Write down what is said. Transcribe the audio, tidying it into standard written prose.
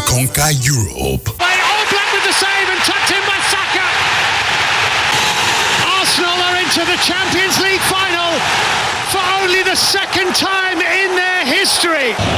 Konka Europe. All Black with the save and tucked in by Saka. Arsenal are into the Champions League final for only the second time in their history.